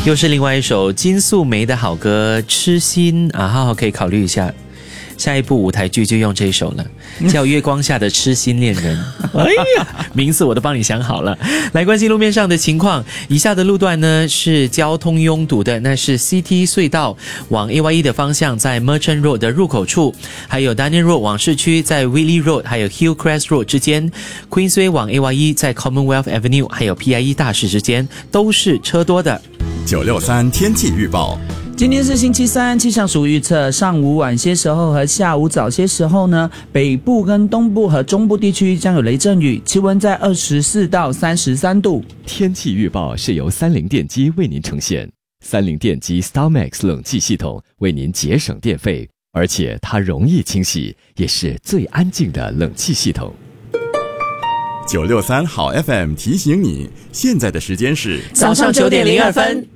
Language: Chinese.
又是另外一首金素梅的好歌《痴心》啊，好好可以考虑一下。下一部舞台剧就用这首了，叫《月光下的痴心恋人》。哎呀，名字我都帮你想好了。来关心路面上的情况，以下的路段呢是交通拥堵的，那是 CT 隧道往 AYE 的方向，在 Merchant Road 的入口处，还有 Daniel Road 往市区，在 Willie Road 还有 Hillcrest Road 之间 ，Queensway 往 AYE 在 Commonwealth Avenue 还有 PIE 大市之间都是车多的。 963天气预报。 今天是星期三，气象署预测上午晚些时候和下午早些时候呢，北部跟东部和中部地区将有雷阵雨，气温在24到33度。 天气预报是由30电机为您呈现，30电机 StarMax 冷气系统为您节省电费，而且它容易清洗，也是最安静的冷气系统。 963好 FM 提醒你，现在的时间是早上9点02分。